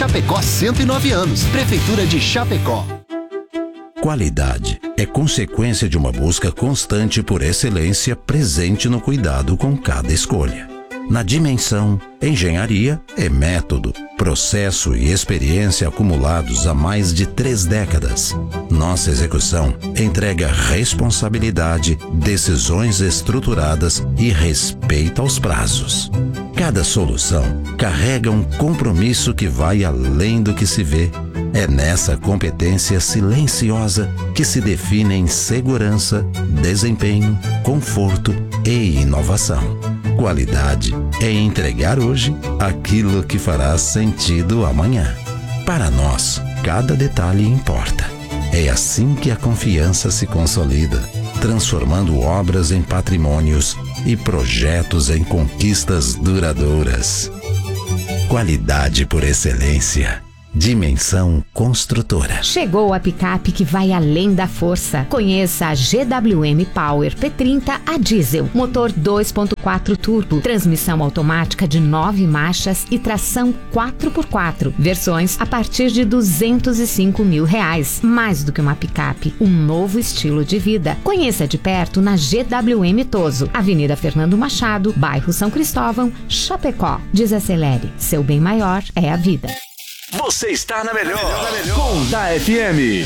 Chapecó 109 anos. Prefeitura de Chapecó. Qualidade é consequência de uma busca constante por excelência presente no cuidado com cada escolha. Na Dimensão, engenharia é método, processo e experiência acumulados há mais de 3 décadas. Nossa execução entrega responsabilidade, decisões estruturadas e respeito aos prazos. Cada solução carrega um compromisso que vai além do que se vê. É nessa competência silenciosa que se definem segurança, desempenho, conforto e inovação. Qualidade é entregar hoje aquilo que fará sentido amanhã. Para nós, cada detalhe importa. É assim que a confiança se consolida, transformando obras em patrimônios e projetos em conquistas duradouras. Qualidade por excelência. Dimensão Construtora. Chegou a picape que vai além da força. Conheça a GWM Power P30 a diesel. Motor 2.4 turbo, transmissão automática de 9 marchas e tração 4x4. Versões a partir de R$205 mil. Mais do que uma picape, um novo estilo de vida. Conheça de perto na GWM Toso, Avenida Fernando Machado, bairro São Cristóvão, Chapecó. Desacelere, seu bem maior é a vida. Você está na melhor. Conta FM.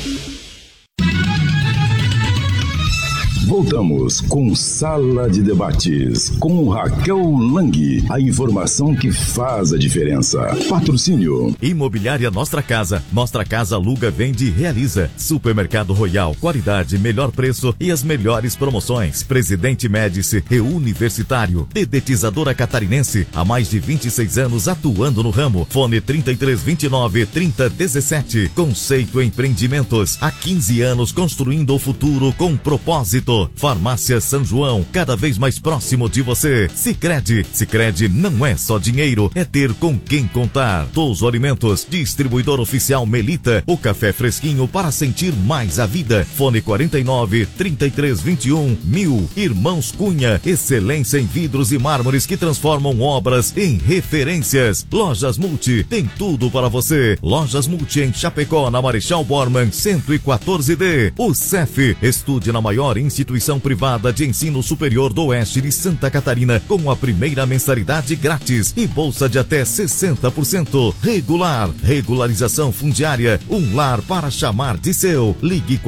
Voltamos com Sala de Debates, com Raquel Lang. A informação que faz a diferença. Patrocínio. Imobiliária Nostra Casa. Nostra Casa aluga, vende e realiza. Supermercado Royal. Qualidade, melhor preço e as melhores promoções. Presidente Médici e Universitário. Dedetizadora Catarinense. Há mais de 26 anos atuando no ramo. Fone 3329-3017. Conceito Empreendimentos. Há 15 anos construindo o futuro com propósito. Farmácia São João, cada vez mais próximo de você. Sicredi. Sicredi não é só dinheiro, é ter com quem contar. Toso Alimentos, distribuidor oficial Melita, o café fresquinho para sentir mais a vida. Fone 49-3321-1000. Irmãos Cunha, excelência em vidros e mármores que transformam obras em referências. Lojas Multi, tem tudo para você. Lojas Multi em Chapecó, na Marechal Bormann 114D. O CEF, estude na maior instituição privada de ensino superior do oeste de Santa Catarina, com a primeira mensalidade grátis e bolsa de até 60%. Regular, regularização fundiária, um lar para chamar de seu. Ligue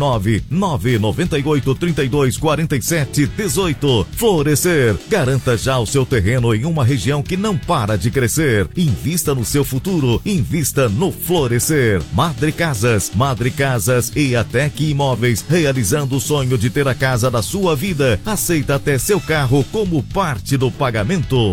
49-998-32-47-18. Florescer, garanta já o seu terreno em uma região que não para de crescer. Invista no seu futuro, invista no Florescer. Madre Casas e Atec Imóveis, realizando o sonho de ter a casa da sua vida. Aceita até seu carro como parte do pagamento.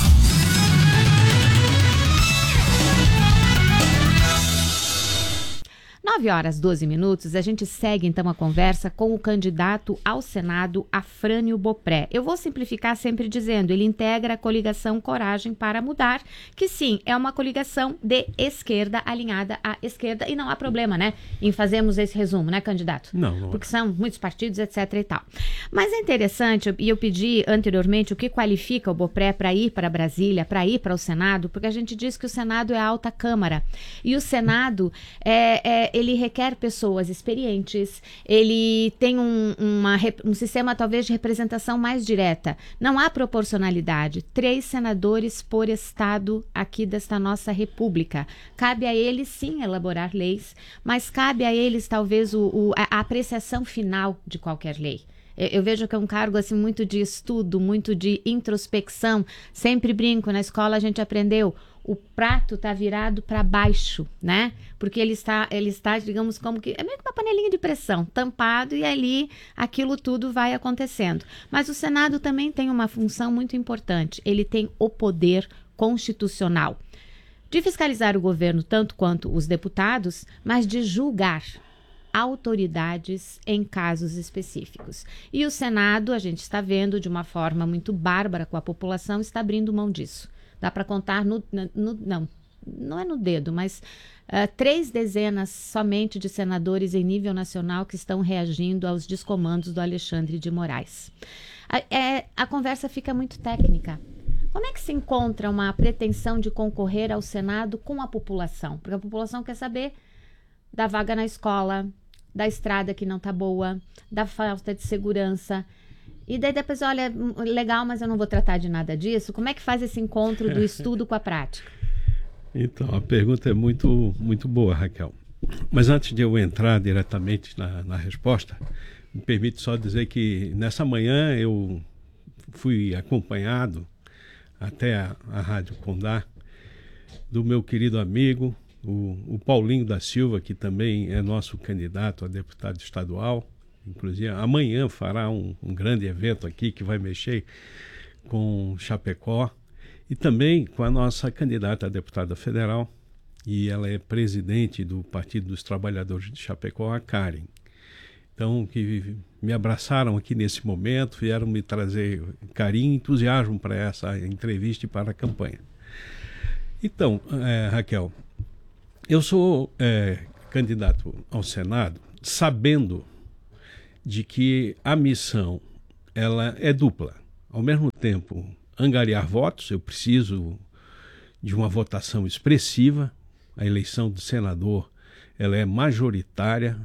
9h12, a gente segue então a conversa com o candidato ao Senado, Afrânio Bopré. Eu vou simplificar sempre dizendo, ele integra a coligação Coragem para Mudar, que sim, é uma coligação de esquerda, alinhada à esquerda, e não há problema, né, em fazermos esse resumo, né, candidato? Não. Porque são muitos partidos, etc e tal. Mas é interessante, e eu pedi anteriormente o que qualifica o Bopré para ir para Brasília, para ir para o Senado, porque a gente diz que o Senado é a alta Câmara, e o Senado ele requer pessoas experientes, ele tem um sistema talvez de representação mais direta. Não há proporcionalidade. 3 senadores por estado aqui desta nossa república. Cabe a eles, sim, elaborar leis, mas cabe a eles talvez a apreciação final de qualquer lei. Eu vejo que é um cargo assim, muito de estudo, muito de introspecção. Sempre brinco, na escola a gente aprendeu, o prato está virado para baixo, né? Porque ele está, digamos, como que é meio que uma panelinha de pressão, tampado, e ali aquilo tudo vai acontecendo. Mas o Senado também tem uma função muito importante. Ele tem o poder constitucional de fiscalizar o governo tanto quanto os deputados, mas de julgar autoridades em casos específicos. E o Senado, a gente está vendo de uma forma muito bárbara com a população, está abrindo mão disso. Dá para contar não é no dedo, mas 3 dezenas somente de senadores em nível nacional que estão reagindo aos descomandos do Alexandre de Moraes. A conversa fica muito técnica. Como é que se encontra uma pretensão de concorrer ao Senado com a população? Porque a população quer saber da vaga na escola, da estrada que não está boa, da falta de segurança. E daí depois, olha, legal, mas eu não vou tratar de nada disso. Como é que faz esse encontro do estudo com a prática? Então, a pergunta é muito, muito boa, Raquel. Mas antes de eu entrar diretamente na resposta, me permite só dizer que nessa manhã eu fui acompanhado até a Rádio Condá do meu querido amigo, o Paulinho da Silva, que também é nosso candidato a deputado estadual. Inclusive, amanhã fará um grande evento aqui que vai mexer com Chapecó. E também com a nossa candidata a deputada federal, e ela é presidente do Partido dos Trabalhadores de Chapecó, a Karen. Então, que me abraçaram aqui nesse momento, vieram me trazer carinho e entusiasmo para essa entrevista e para a campanha. Então, Raquel, eu sou candidato ao Senado sabendo de que a missão ela é dupla. Ao mesmo tempo, angariar votos, eu preciso de uma votação expressiva. A eleição do senador ela é majoritária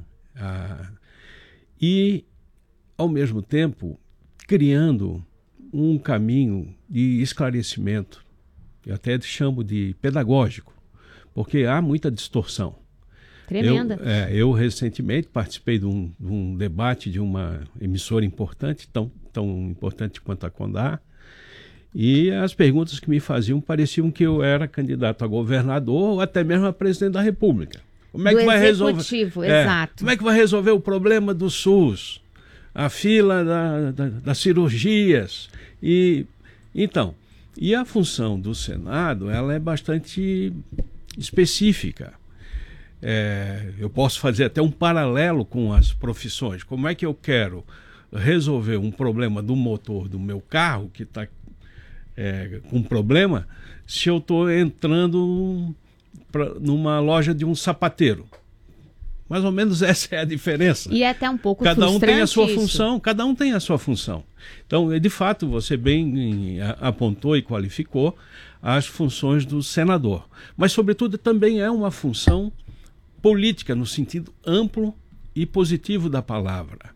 e, ao mesmo tempo, criando um caminho de esclarecimento, eu até chamo de pedagógico, porque há muita distorção. Tremenda. Eu recentemente participei de um debate de uma emissora importante, tão importante quanto a Condá, e as perguntas que me faziam pareciam que eu era candidato a governador ou até mesmo a presidente da República. Como é que vai resolver? Exato. Como é que vai resolver o problema do SUS? A fila das cirurgias? Então, a função do Senado ela é bastante específica. Eu posso fazer até um paralelo com as profissões. Como é que eu quero resolver um problema do motor do meu carro que está com problema se eu estou entrando numa loja de um sapateiro? Mais ou menos essa é a diferença. E é até um pouco cada um tem a sua isso. função, cada um tem a sua função. Então, de fato, você bem apontou e qualificou as funções do senador. Mas, sobretudo, também é uma função política, no sentido amplo e positivo da palavra.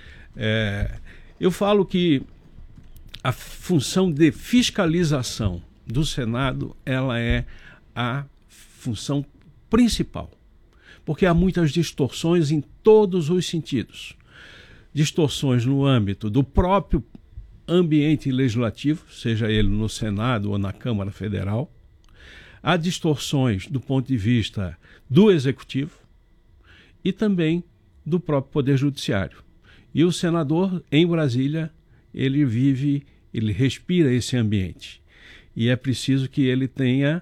Eu falo que a função de fiscalização do Senado ela é a função principal, porque há muitas distorções em todos os sentidos. Distorções no âmbito do próprio ambiente legislativo, seja ele no Senado ou na Câmara Federal. Há distorções do ponto de vista do Executivo e também do próprio Poder Judiciário. E o senador, em Brasília, ele respira esse ambiente. E é preciso que ele tenha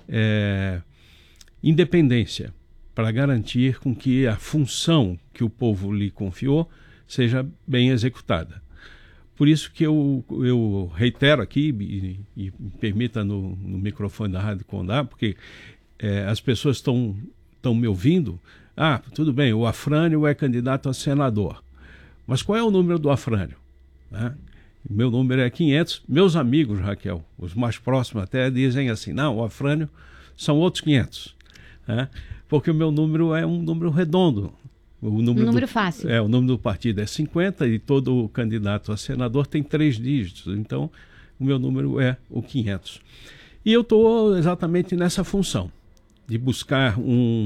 independência para garantir com que a função que o povo lhe confiou seja bem executada. Por isso que eu reitero aqui, e me permita no microfone da Rádio Condá, porque as pessoas estão me ouvindo. Tudo bem, o Afrânio é candidato a senador. Mas qual é o número do Afrânio? Meu número é 500. Meus amigos, Raquel, os mais próximos até dizem assim, não, o Afrânio são outros 500. Porque o meu número é um número redondo. O número fácil. O número do partido é 50 e todo candidato a senador tem 3 dígitos. Então, o meu número é o 500. E eu estou exatamente nessa função, de buscar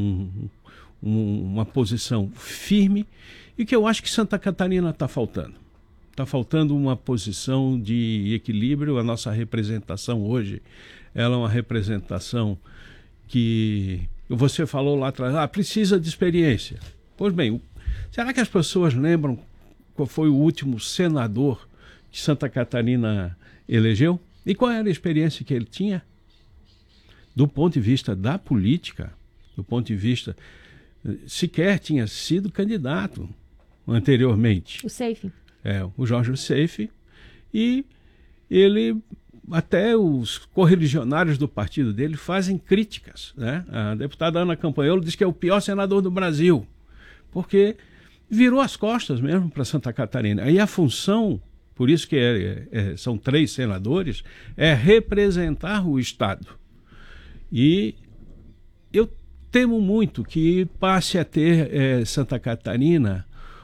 uma posição firme e que eu acho que Santa Catarina está faltando. Está faltando uma posição de equilíbrio. A nossa representação hoje ela é uma representação que você falou lá atrás, precisa de experiência. Pois bem, será que as pessoas lembram qual foi o último senador que Santa Catarina elegeu? E qual era a experiência que ele tinha? Do ponto de vista da política, do ponto de vista... sequer tinha sido candidato anteriormente. O Seife. O Jorge Seife. E ele... Até os correligionários do partido dele fazem críticas, né? A deputada Ana Campanholo diz que é o pior senador do Brasil, porque virou as costas mesmo para Santa Catarina. Aí a função por isso que são 3 senadores, é representar o Estado. E eu temo muito que passe a ter Santa Catarina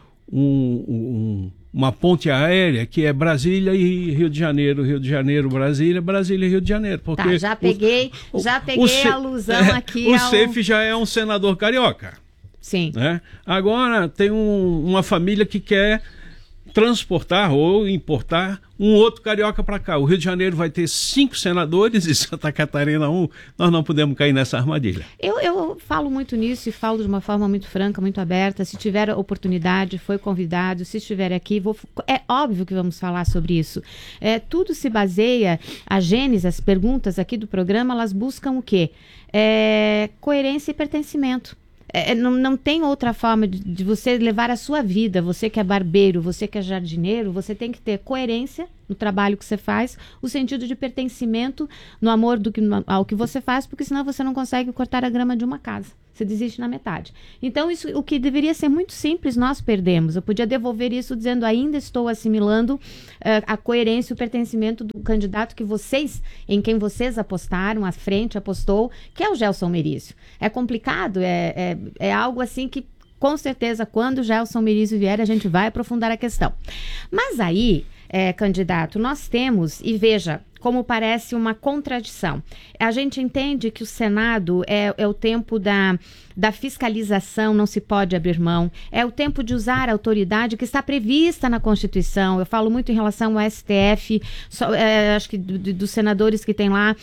uma ponte aérea que é Brasília e Rio de Janeiro, Rio de Janeiro, Brasília, Brasília e Rio de Janeiro. Porque tá, já peguei a alusão aqui. O Seif já é um senador carioca. Sim. Né? Agora tem uma família que quer transportar ou importar um outro carioca para cá. O Rio de Janeiro vai ter 5 senadores e Santa Catarina 1. Nós não podemos cair nessa armadilha. Eu falo muito nisso e falo de uma forma muito franca, muito aberta. Se tiver oportunidade, foi convidado. Se estiver aqui, é óbvio que vamos falar sobre isso. Tudo se baseia, a gênese, as perguntas aqui do programa, elas buscam o quê? Coerência e pertencimento. Não tem outra forma de você levar a sua vida. Você que é barbeiro, você que é jardineiro, você tem que ter coerência no trabalho que você faz, o sentido de pertencimento no amor ao que você faz, porque senão você não consegue cortar a grama de uma casa. Você desiste na metade. Então, isso, o que deveria ser muito simples, nós perdemos. Eu podia devolver isso dizendo, ainda estou assimilando a coerência e o pertencimento do candidato em quem vocês apostaram, a frente apostou, que é o Gelson Merizio. É complicado, é algo assim que, com certeza, quando o Gelson Merizio vier, a gente vai aprofundar a questão. Mas aí, candidato, nós temos, e veja, como parece uma contradição. A gente entende que o Senado é o tempo da fiscalização, não se pode abrir mão. É o tempo de usar a autoridade que está prevista na Constituição. Eu falo muito em relação ao STF, acho que dos senadores que tem lá,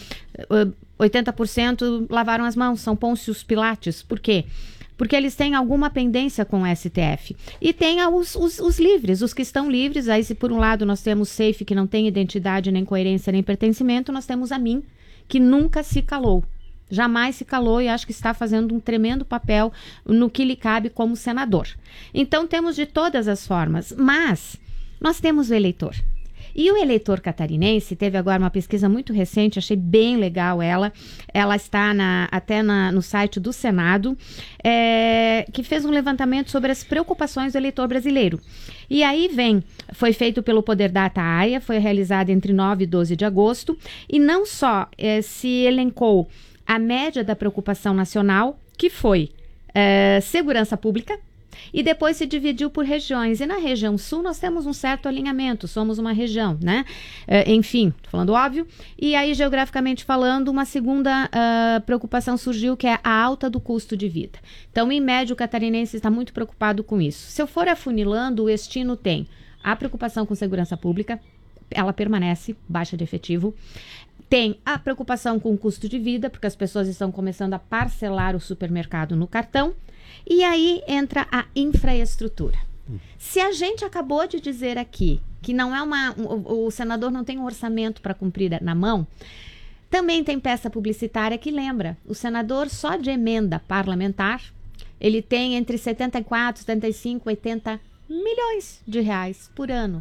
80% lavaram as mãos, são Pôncios Pilates. Por quê? Porque eles têm alguma pendência com o STF. E tem os livres, os que estão livres. Aí, se por um lado nós temos Seif, que não tem identidade, nem coerência, nem pertencimento, nós temos a mim, que nunca se calou. Jamais se calou e acho que está fazendo um tremendo papel no que lhe cabe como senador. Então, temos de todas as formas. Mas nós temos o eleitor. E o eleitor catarinense, teve agora uma pesquisa muito recente, achei bem legal ela está até no site do Senado, que fez um levantamento sobre as preocupações do eleitor brasileiro. E aí foi feito pelo Poder Data AIA, foi realizado entre 9 e 12 de agosto, e não só se elencou a média da preocupação nacional, que foi segurança pública, e depois se dividiu por regiões. E na região sul nós temos um certo alinhamento, somos uma região, né? Enfim, tô falando óbvio. E aí, geograficamente falando, uma segunda preocupação surgiu, que é a alta do custo de vida. Então, em média, o catarinense está muito preocupado com isso. Se eu for afunilando, o destino tem a preocupação com segurança pública, ela permanece, baixa de efetivo. Tem a preocupação com o custo de vida, porque as pessoas estão começando a parcelar o supermercado no cartão. E aí entra a infraestrutura. Se a gente acabou de dizer aqui que não o senador não tem um orçamento para cumprir na mão, também tem peça publicitária que lembra. O senador só de emenda parlamentar, ele tem entre 74, 75, 80 milhões de reais por ano.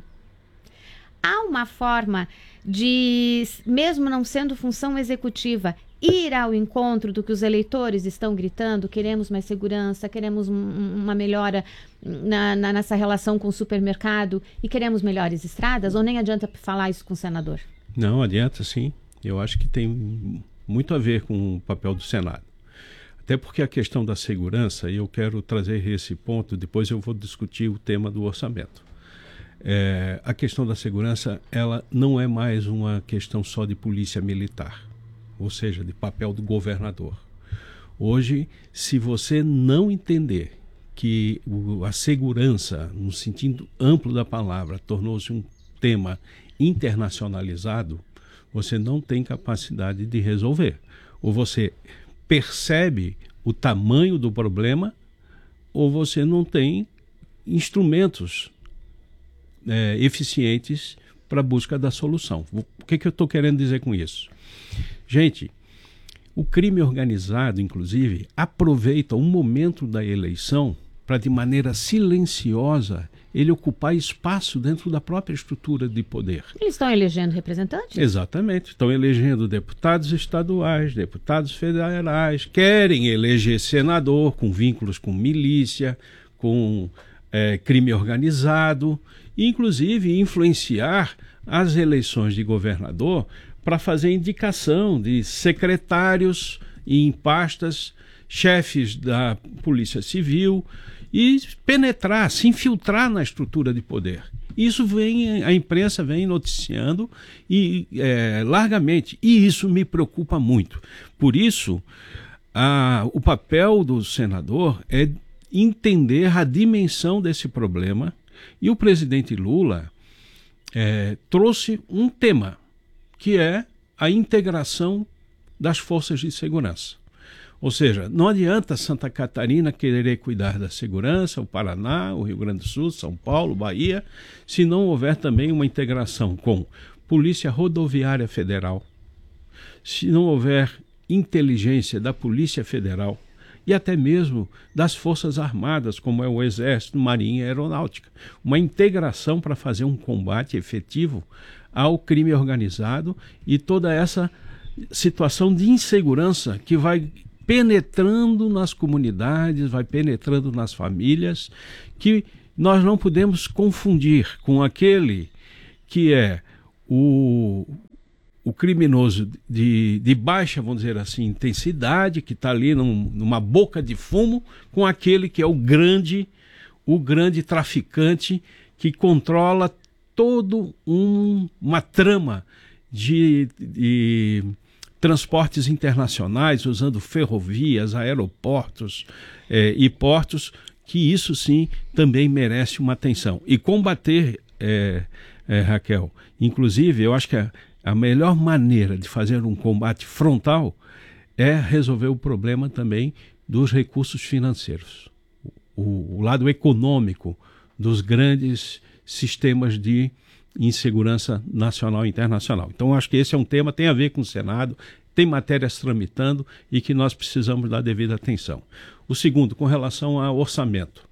Há uma forma de, mesmo não sendo função executiva, ir ao encontro do que os eleitores estão gritando, queremos mais segurança, queremos uma melhora nessa relação com o supermercado e queremos melhores estradas, ou nem adianta falar isso com o senador? Não, adianta sim. Eu acho que tem muito a ver com o papel do Senado. Até porque a questão da segurança, e eu quero trazer esse ponto, depois eu vou discutir o tema do orçamento. A questão da segurança, ela não é mais uma questão só de polícia militar, ou seja, de papel do governador. Hoje, se você não entender que a segurança, no sentido amplo da palavra, tornou-se um tema internacionalizado, você não tem capacidade de resolver. Ou você percebe o tamanho do problema, ou você não tem instrumentos eficientes para a busca da solução. O que eu estou querendo dizer com isso? Gente, o crime organizado, inclusive, aproveita o momento da eleição para, de maneira silenciosa, ele ocupar espaço dentro da própria estrutura de poder. Eles estão elegendo representantes? Exatamente. Estão elegendo deputados estaduais, deputados federais, querem eleger senador com vínculos com milícia, com crime organizado, e inclusive influenciar as eleições de governador para fazer indicação de secretários em pastas, chefes da Polícia Civil, e penetrar, se infiltrar na estrutura de poder. Isso a imprensa vem noticiando largamente, e isso me preocupa muito. Por isso, o papel do senador é entender a dimensão desse problema, e o presidente Lula trouxe um tema, que é a integração das forças de segurança. Ou seja, não adianta Santa Catarina querer cuidar da segurança, o Paraná, o Rio Grande do Sul, São Paulo, Bahia, se não houver também uma integração com Polícia Rodoviária Federal, se não houver inteligência da Polícia Federal e até mesmo das Forças Armadas, como é o Exército, Marinha e Aeronáutica. Uma integração para fazer um combate efetivo ao crime organizado e toda essa situação de insegurança que vai penetrando nas comunidades, vai penetrando nas famílias, que nós não podemos confundir com aquele que é o criminoso de baixa, vamos dizer assim, intensidade, que está ali numa boca de fumo, com aquele que é o grande traficante que controla todo uma trama de transportes internacionais, usando ferrovias, aeroportos e portos, que isso sim também merece uma atenção. E combater, Raquel, inclusive, eu acho que a melhor maneira de fazer um combate frontal é resolver o problema também dos recursos financeiros, o lado econômico dos grandes sistemas de insegurança nacional e internacional. Então, acho que esse é um tema, tem a ver com o Senado, tem matérias tramitando e que nós precisamos dar devida atenção. O segundo, com relação ao orçamento.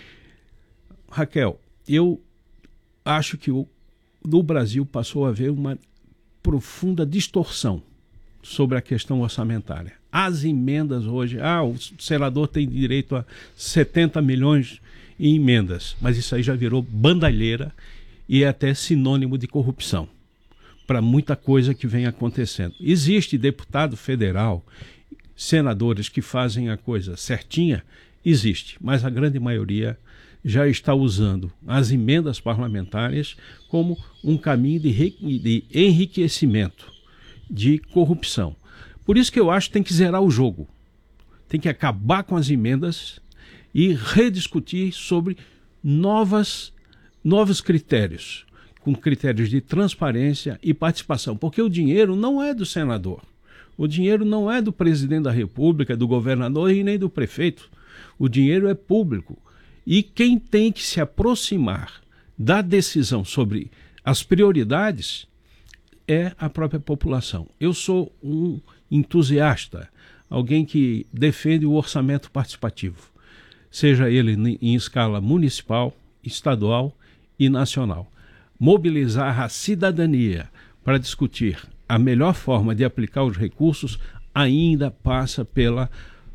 Raquel, eu acho que no Brasil passou a haver uma profunda distorção sobre a questão orçamentária. As emendas hoje, o senador tem direito a 70 milhões em emendas, mas isso aí já virou bandalheira e é até sinônimo de corrupção para muita coisa que vem acontecendo. Existe deputado federal, senadores que fazem a coisa certinha, existe, mas a grande maioria já está usando as emendas parlamentares como um caminho de enriquecimento, de corrupção. Por isso que eu acho que tem que zerar o jogo, tem que acabar com as emendas e rediscutir sobre novos critérios, com critérios de transparência e participação, porque o dinheiro não é do senador, o dinheiro não é do presidente da República, do governador e nem do prefeito, o dinheiro é público e quem tem que se aproximar da decisão sobre as prioridades é a própria população. Eu sou um entusiasta, alguém que defende o orçamento participativo, seja ele em escala municipal, estadual e nacional. Mobilizar a cidadania para discutir a melhor forma de aplicar os recursos ainda passa pelo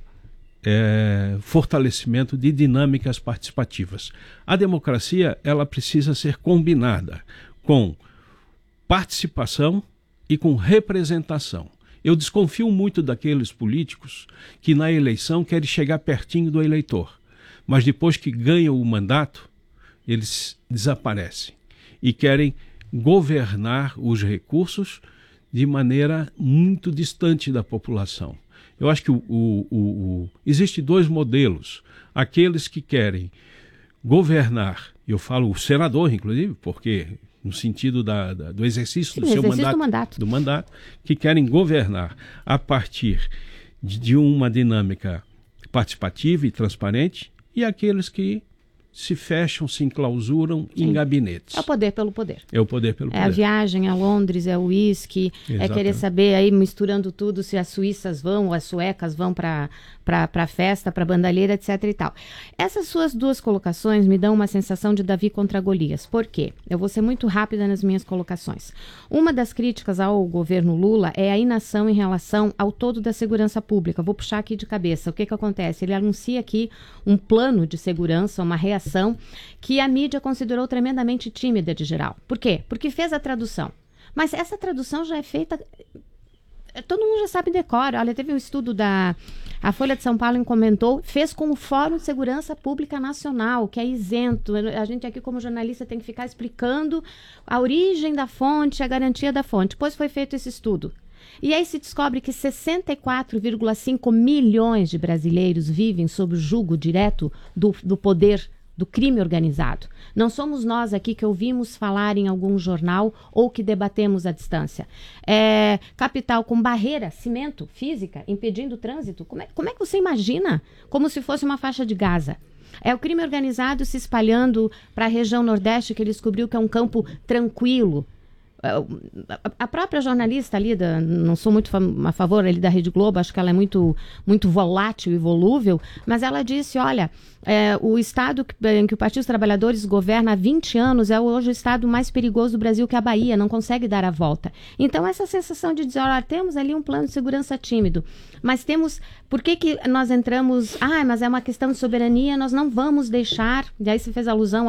fortalecimento de dinâmicas participativas. A democracia ela precisa ser combinada com participação e com representação. Eu desconfio muito daqueles políticos que na eleição querem chegar pertinho do eleitor, mas depois que ganham o mandato, eles desaparecem e querem governar os recursos de maneira muito distante da população. Eu acho que existem dois modelos. Aqueles que querem governar, eu falo o senador, inclusive, porque no sentido do exercício do seu mandato, que querem governar a partir de uma dinâmica participativa e transparente, e aqueles que se fecham, se enclausuram em gabinetes. É o poder pelo poder. É o poder pelo poder. É a viagem a Londres, é o uísque, é querer saber aí, misturando tudo, se as suíças vão ou as suecas vão para a festa, para a bandalheira, etc e tal. Essas suas duas colocações me dão uma sensação de Davi contra Golias. Por quê? Eu vou ser muito rápida nas minhas colocações. Uma das críticas ao governo Lula é a inação em relação ao todo da segurança pública. Vou puxar aqui de cabeça. O que acontece? Ele anuncia aqui um plano de segurança, uma reação publicação que a mídia considerou tremendamente tímida de geral. Por quê? Porque fez a tradução. Mas essa tradução já é feita... Todo mundo já sabe decora. Olha, teve um estudo a Folha de São Paulo comentou, fez com o Fórum de Segurança Pública Nacional, que é isento. A gente aqui como jornalista tem que ficar explicando a origem da fonte, a garantia da fonte. Depois foi feito esse estudo. E aí se descobre que 64,5 milhões de brasileiros vivem sob o jugo direto do poder do crime organizado. Não somos nós aqui que ouvimos falar em algum jornal ou que debatemos à distância. Capital com barreira, cimento, física, impedindo o trânsito. Como é que você imagina? Como se fosse uma faixa de Gaza. É o crime organizado se espalhando para a região Nordeste, que ele descobriu que é um campo tranquilo. A própria jornalista ali, não sou muito a favor ali da Rede Globo, acho que ela é muito, muito volátil e volúvel, mas ela disse, olha, o estado em que o Partido dos Trabalhadores governa há 20 anos é hoje o estado mais perigoso do Brasil, que é a Bahia, não consegue dar a volta. Então essa sensação de dizer, olha, temos ali um plano de segurança tímido, mas temos, por que nós entramos, mas é uma questão de soberania, nós não vamos deixar, e aí se fez alusão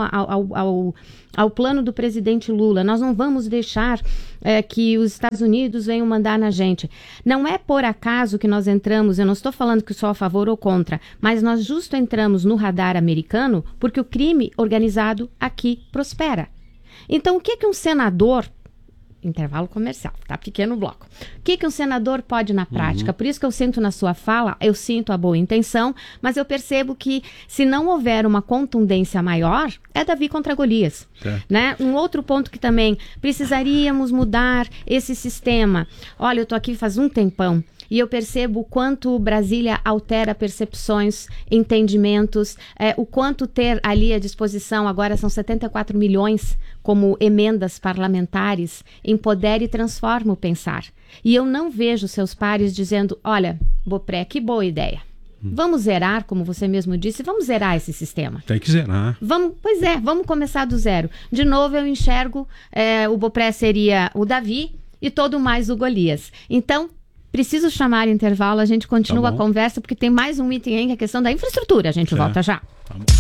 ao plano do presidente Lula, nós não vamos deixar que os Estados Unidos venham mandar na gente. Não é por acaso que nós entramos, eu não estou falando que sou a favor ou contra, mas nós justo entramos no radar americano porque o crime organizado aqui prospera. Então, o que um senador... Intervalo comercial, tá? Pequeno bloco. O que um senador pode na prática? Por isso que eu sinto na sua fala, eu sinto a boa intenção, mas eu percebo que se não houver uma contundência maior, é Davi contra Golias. Né? Um outro ponto que também precisaríamos mudar esse sistema. Olha, eu tô aqui faz um tempão e eu percebo o quanto Brasília altera percepções, entendimentos, o quanto ter ali à disposição, agora são 74 milhões como emendas parlamentares, empodera e transforma o pensar. E eu não vejo seus pares dizendo, olha, Bopré, que boa ideia. Vamos zerar, como você mesmo disse, vamos zerar esse sistema. Tem que zerar. Vamos começar do zero. De novo, eu enxergo, o Bopré seria o Davi e todo mais o Golias. Então, preciso chamar intervalo, a gente continua a conversa, porque tem mais um item aí, que é a questão da infraestrutura. A gente volta já. Tá bom.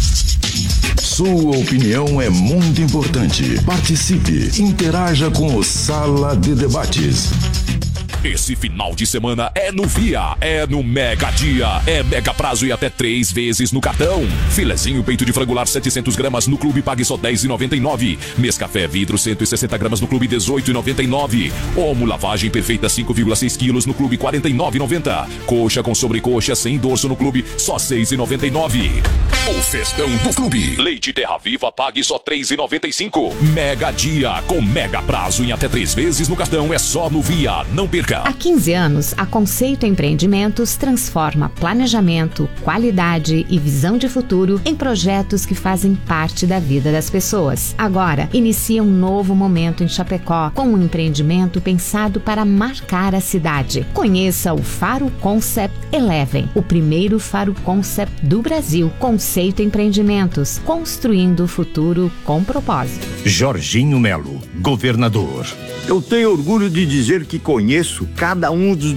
Sua opinião é muito importante. Participe, interaja com o Sala de Debates. Esse final de semana é no Via, é no Mega Dia, é mega prazo e até 3 vezes no cartão. Filezinho peito de frango lar 700 gramas no clube, pague só R$10,99. Mescafé vidro 160 gramas no clube, R$18,99. Omo lavagem perfeita 5,6 quilos no clube, R$49,90. Coxa com sobrecoxa sem dorso no clube, só R$6,99. O festão do clube. Leite Terra Viva, pague só R$3,95. Mega Dia, com mega prazo em até 3 vezes no cartão, é só no Via, não perca. Há 15 anos, a Conceito Empreendimentos transforma planejamento, qualidade e visão de futuro em projetos que fazem parte da vida das pessoas. Agora, inicia um novo momento em Chapecó, com um empreendimento pensado para marcar a cidade. Conheça o Faro Concept Eleven, o primeiro Faro Concept do Brasil. Conceito Empreendimentos, construindo o futuro com propósito. Jorginho Melo, governador. Eu tenho orgulho de dizer que conheço cada um dos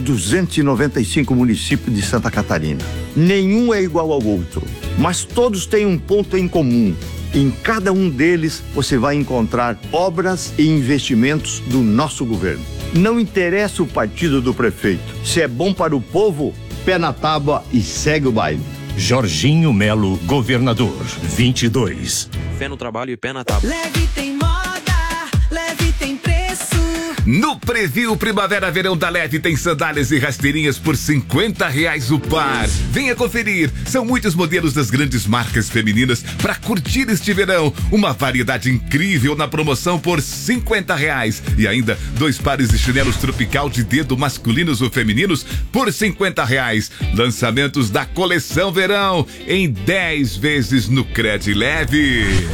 295 municípios de Santa Catarina. Nenhum é igual ao outro, mas todos têm um ponto em comum. Em cada um deles você vai encontrar obras e investimentos do nosso governo. Não interessa o partido do prefeito. Se é bom para o povo, pé na tábua e segue o baile. Jorginho Melo, governador, 22. Fé no trabalho e pé na tábua. Leve tem moda, leve tem preço. No Preview Primavera-Verão da Leve tem sandálias e rasteirinhas por R$50 o par. Venha conferir, são muitos modelos das grandes marcas femininas para curtir este verão. Uma variedade incrível na promoção por R$50. E ainda 2 pares de chinelos tropical de dedo masculinos ou femininos por R$50. Lançamentos da coleção verão em 10 vezes no Cred Leve.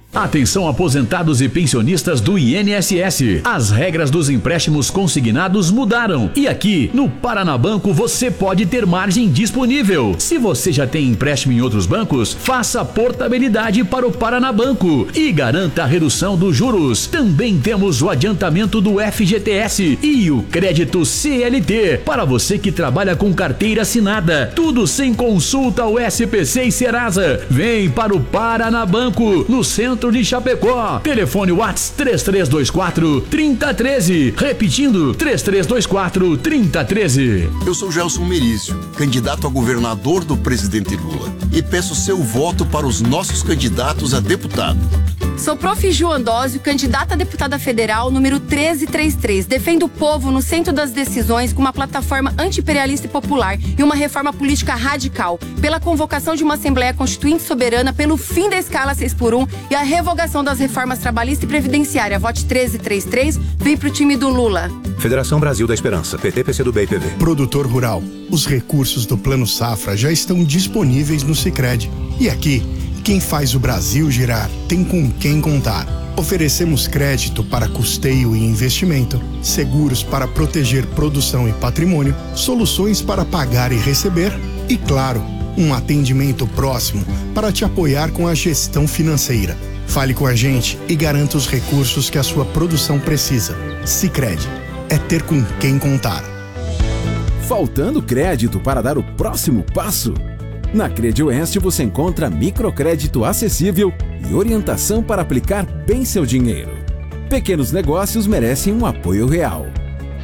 Atenção aposentados e pensionistas do INSS. As regras dos empréstimos consignados mudaram. E aqui, no Paranabanco, você pode ter margem disponível. Se você já tem empréstimo em outros bancos, faça portabilidade para o Paranabanco e garanta a redução dos juros. Também temos o adiantamento do FGTS e o crédito CLT para você que trabalha com carteira assinada. Tudo sem consulta ao SPC e Serasa. Vem para o Paranabanco, no centro de Chapecó. Telefone WhatsApp 3324-3013. Repetindo, 3324-3013. Eu sou Gelson Merizio, candidato a governador do presidente Lula, e peço seu voto para os nossos candidatos a deputado. Sou Prof. Ju Andósio, candidata a deputada federal número 1333. Defendo o povo no centro das decisões com uma plataforma anti-imperialista e popular e uma reforma política radical, pela convocação de uma Assembleia Constituinte soberana, pelo fim da escala 6x1 e a revogação das reformas trabalhista e previdenciária. Vote 1333, vem pro time do Lula. Federação Brasil da Esperança, PT, PCdoB e PV. Produtor rural, os recursos do Plano Safra já estão disponíveis no Sicredi. E aqui, quem faz o Brasil girar tem com quem contar. Oferecemos crédito para custeio e investimento, seguros para proteger produção e patrimônio, soluções para pagar e receber e, claro, um atendimento próximo para te apoiar com a gestão financeira. Fale com a gente e garanta os recursos que a sua produção precisa. Sicredi, é ter com quem contar. Faltando crédito para dar o próximo passo? Na CredOeste você encontra microcrédito acessível e orientação para aplicar bem seu dinheiro. Pequenos negócios merecem um apoio real.